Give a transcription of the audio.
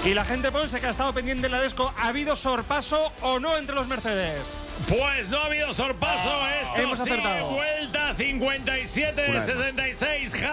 Y la gente Ponce que ha estado pendiente en la Desco, ¿ha habido sorpaso o no entre los Mercedes? Pues no ha habido sorpaso. Esto hemos sigue acertado. vuelta 57-66.